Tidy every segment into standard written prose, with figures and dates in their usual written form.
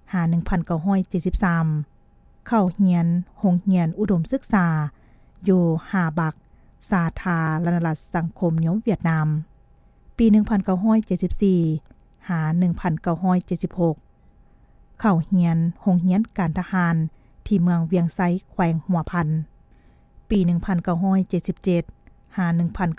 หา 1973 เข้าเรียนโรงเรียนอุดมศึกษาอยู่ฮาบักสาธารณรัฐสังคมนิยมเวียดนามปี 1974 หา 1976 เข้าเรียนโรงเรียนการทหารที่เมืองเวียงไซแขวงหัวพันปี 1977 หา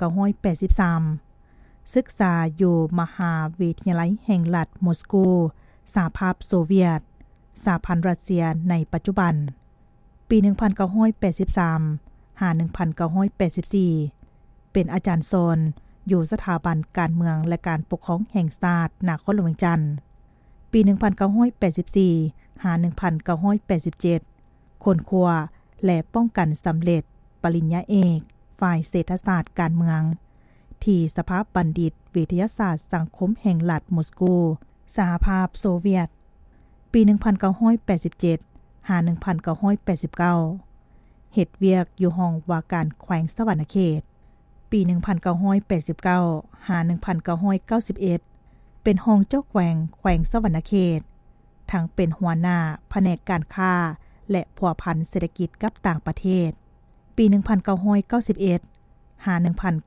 1983 ศึกษาอยู่มหาวิทยาลัยแห่งรัฐมอสโกสหภาพโซเวียตสหพันธ์รัสเซียในปัจจุบันปี 1983 หา 1984 เป็นอาจารย์สอนอยู่สถาบันการเมืองและการปกครองแห่งชาตินครหลวงเวียงจันทน์ปี 1984 หา 1987 ค้นคว้าและป้องกันสำเร็จปริญญาเอกฝ่ายเศรษฐศาสตร์การเมืองที่สภาบัณฑิตวิทยาศาสตร์สังคมแห่งรัฐมอสโกสหภาพโซเวียตปี 1987 หา 1989 เฮ็ดเวียกอยู่ห้องว่าการแขวงสะหวรรณเขตปี 1989 หา 1991 เป็นห้องเจ้าแขวงสะหวรรณเขตทั้งเป็นหัวหน้าแผนกการค้าและพัวพันเศรษฐกิจกับต่างประเทศปี 1991 หา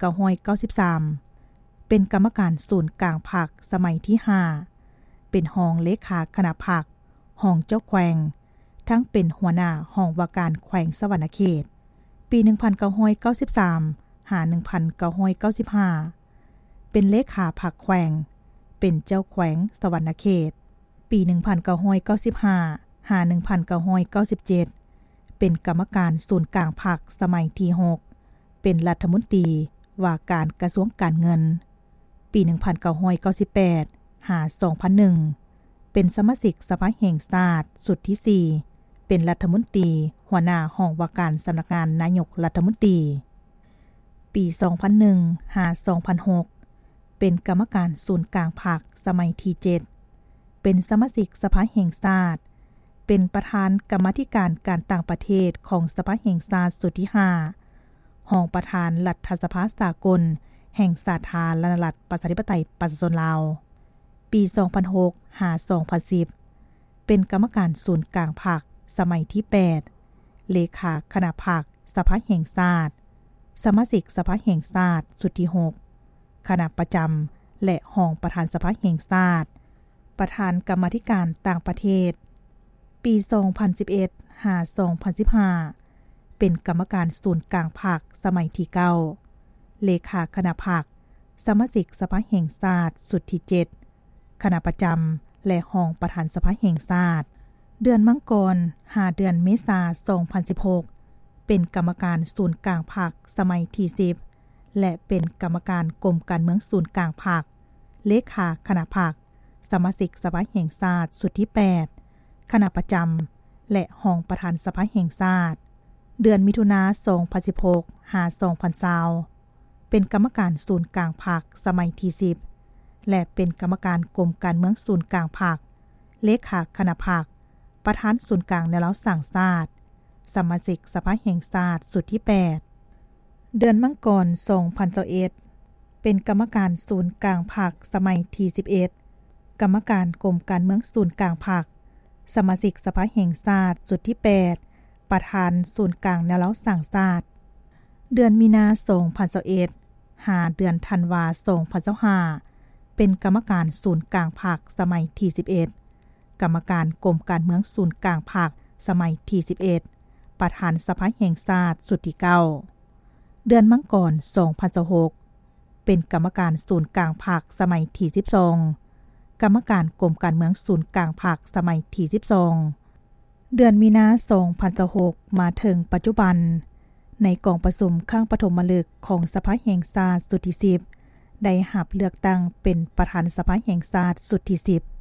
1993 เป็นกรรมการศูนย์กลางพรรคสมัยที่ 5 เป็นรองเลขาคณะพรรคห้องเจ้าแขวงทั้งเป็นหัวหน้าห้องว่าการแขวงสะหวรรณเขตปี 1993 หา 1995 เป็นเลขาพรรคแขวงเป็นเจ้าแขวงสะหวรรณเขตปี 1995 หา 1997 เป็นกรรมการศูนย์กลางพรรคสมัยที่ 6 เป็นรัฐมนตรีว่าการกระทรวงการเงินปี 1998 หา 2001 เป็นสมาชิกสภาแห่งชาติสุดที่ 4 เป็นรัฐมนตรีหัวหน้าห้องว่าการสำนักงานนายกรัฐมนตรีปี 2001 หา 2006 เป็นกรรมการศูนย์กลางพรรคสมัยที่ 7 เป็นสมาชิกสภาแห่งชาติเป็นประธานกรรมาธิการการต่างประเทศของสภาแห่งชาติสุดที่ 5 ห้องประธานรัฐสภาสากลแห่งสาธารณรัฐประชาธิปไตยประชาชนลาวปี 2006 หา 2010 เป็นกรรมการศูนย์กลางพรรคสมัยที่ 8 เลขาคณะพรรคสภาแห่งชาติสมาชิกสภาแห่งชาติสุดที่ 6 คณะประจำและห้องประธานสภาแห่งชาติประธานกรรมาธิการต่างประเทศปี 2011 หา 2015 เป็นกรรมการศูนย์กลางพรรคสมัยที่ 9 เลขาคณะพรรคสมาชิกสภาแห่งชาติสุดที่ 7 คณะประจำและห้องประธานสภาแห่งชาติเดือนมังกรหาเดือนเมษายน 2016 เป็นกรรมการศูนย์กลางพรรคสมัยที่ 10 และเป็นกรรมการกรมการเมืองศูนย์กลางพรรคเลขาคณะพรรคสมาชิกสภาแห่งชาติสุดที่ 8 คณะประจำและห้องประธานสภาแห่งชาติเดือนมิถุนายน 2016 หา 2020 เป็นกรรมการศูนย์กลางพรรคสมัยที่ 10 และเป็นกรรมการกรมการเมืองศูนย์กลางพรรคเลขาคณะพรรคประธานศูนย์กลางแนวรั้วสร้างชาติสมาชิกสภาแห่งชาติสุดที่ 8 เดือนมังกร 2021 เป็นกรรมการศูนย์กลางพรรคสมัยที่ 11 กรรมการกรมการเมืองศูนย์กลางพรรคสมาชิกสภาแห่งชาติสุดที่ 8 ประธานศูนย์กลางแนวรั้วสร้างชาติเดือนมีนาคม 2021 หาเดือนธันวาคม 2025 เป็นกรรมการศูนย์กลางพรรคสมัยที่ 11 กรรมการกรมการเมืองศูนย์กลางพรรคสมัยที่ 11 ประธานสภาแห่งชาติสุดที่ 9 เดือนมังกร 2016 เป็นกรรมการศูนย์กลางพรรคสมัยที่ 12 กรรมการกรมการเมืองศูนย์กลางพรรคสมัยที่ 12 เดือนมีนาคม 2016 มาถึงปัจจุบันในกองประชุมครั้งปฐมฤกษ์ของสภาแห่งชาติสุดที่ 10 ได้รับเลือกตั้งเป็นประธานสภาแห่งชาติสุดที่ 10